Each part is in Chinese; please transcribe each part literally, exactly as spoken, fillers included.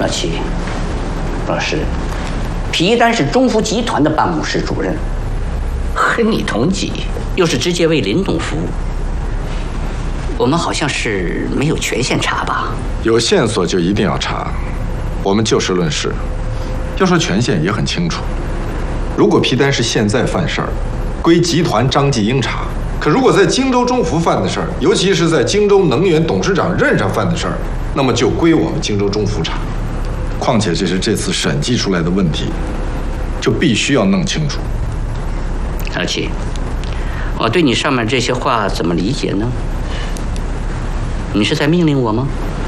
老七，老师，皮丹是中福集团的办公室主任，和你同级，又是直接为林董服务，我们好像是没有权限查吧？ 有线索就一定要查，我们就事论事。要说权限也很清楚，如果皮丹是现在犯事儿，归集团张继英查；可如果在荆州中福犯的事儿，尤其是在荆州能源董事长任上犯的事儿，那么就归我们荆州中福查。况且这是这次审计出来的问题，就必须要弄清楚。 老七，我对你上面这些话怎么理解呢？你是在命令我吗？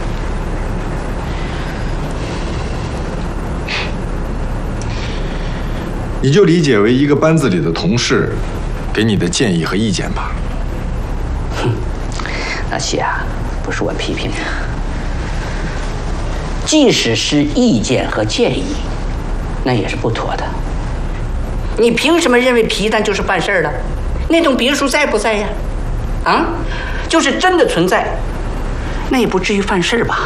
你就理解为一个班子里的同事给你的建议和意见吧。 哼，老七啊，不是我批评你，即使是意见和建议，那也是不妥的。你凭什么认为皮蛋就是办事儿的？那栋别墅在不在呀？啊，就是真的存在，那也不至于犯事儿吧？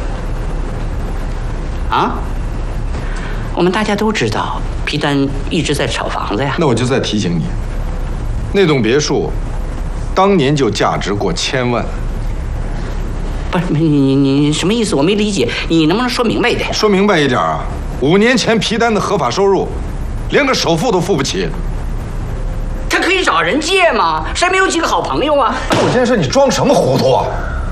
啊？我们大家都知道，皮丹一直在炒房子呀。 那我就再提醒你，那栋别墅当年就价值过千万。 不是你你你什么意思？我没理解，你能不能说明白一点？ 说明白一点啊！五年前皮丹的合法收入，连个首付都付不起。 他可以找人借吗？谁没有几个好朋友啊？ 我这件事你装什么糊涂啊？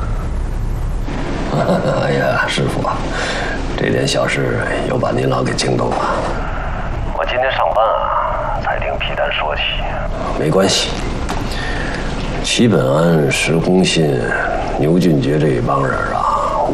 哎呀，师傅，这点小事又把您老给惊动了。 我今天上班啊，才听皮丹说起。 没关系，齐本安、石公信、牛俊杰这一帮人啊，